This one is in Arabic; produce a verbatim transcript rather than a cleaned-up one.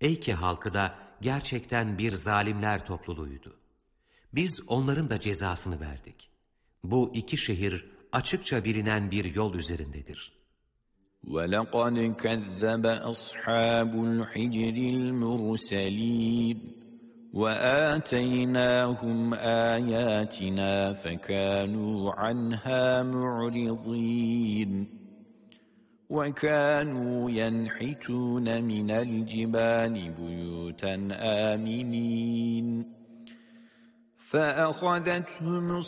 Eyke halkı da gerçekten bir zalimler topluluğuydu. Biz onların da cezasını verdik. Bu iki şehir açıkça bilinen bir yol üzerindedir. وَلَقَدْ كَذَّبَ أَصْحَابُ الْحِجْرِ الْمُرْسَلِينَ وَآتَيْنَاهُمْ آيَاتِنَا فَكَانُوا عَنْهَا مُعْرِضِينَ وَكَانُوا يَنْحِتُونَ مِنَ الْجِبَالِ بُيُوتًا آمِنِينَ فَأَخَذَتْهُمُ